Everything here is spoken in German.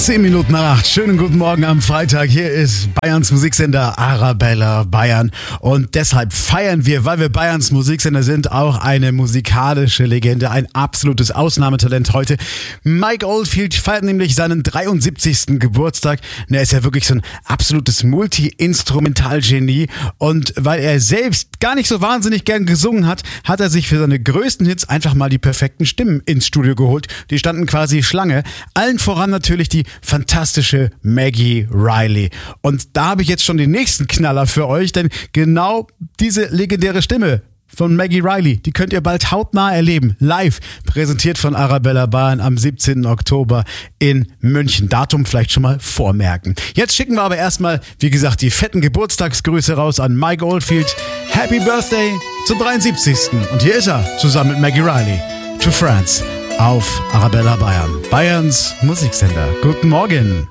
10 Minuten nach 8. Schönen guten Morgen am Freitag. Hier ist Bayerns Musiksender Arabella Bayern. Und deshalb feiern wir, weil wir Bayerns Musiksender sind, auch eine musikalische Legende, ein absolutes Ausnahmetalent heute. Mike Oldfield feiert nämlich seinen 73. Geburtstag. Und er ist ja wirklich so ein absolutes Multi-Instrumental-Genie. Und weil er selbst gar nicht so wahnsinnig gern gesungen hat, hat er sich für seine größten Hits einfach mal die perfekten Stimmen ins Studio geholt. Die standen quasi Schlange. Allen voran natürlich die fantastische Maggie Reilly. Und da habe ich jetzt schon den nächsten Knaller für euch, denn genau diese legendäre Stimme von Maggie Reilly, die könnt ihr bald hautnah erleben. Live, präsentiert von Arabella Bayern am 17. Oktober in München. Datum vielleicht schon mal vormerken. Jetzt schicken wir aber erstmal, wie gesagt, die fetten Geburtstagsgrüße raus an Mike Oldfield. Happy Birthday zum 73. Und hier ist er, zusammen mit Maggie Reilly. To France. Auf Arabella Bayern, Bayerns Musiksender. Guten Morgen.